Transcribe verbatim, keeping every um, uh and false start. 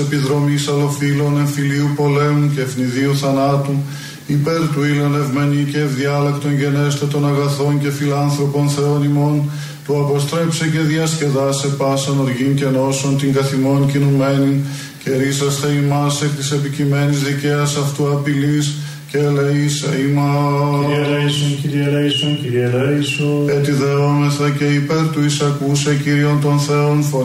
επιδρομής αλλοφύλων, εμφυλίου πολέμου και ευνηδίου θανάτου, υπέρ του ήλων ευμενή και ευδιάλακτον γενέστε των αγαθών και φιλάνθρωπων Θεών ημών, που αποστρέψε και διασκεδάσε πάσαν οργήν και νόσων την καθημών κινουμένην, και ρίσαστε ημάς εκ της επικειμένης δικαίας αυτού απειλής, και ελεήσε ημάς. Κύριε ελέησον, Κύριε ελέησον, Κύριε ελέησον. Ετιδεόμεθα και υπέρ του εισακούσε Κύριον των Θεών